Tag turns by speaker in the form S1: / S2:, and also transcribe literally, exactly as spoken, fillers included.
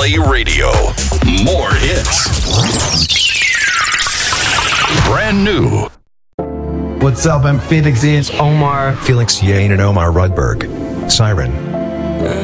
S1: Play Radio. More hits. Brand new.
S2: What's up? I'm Felix. It's Omar.
S3: Felix Yane and Omar Rudberg. Siren.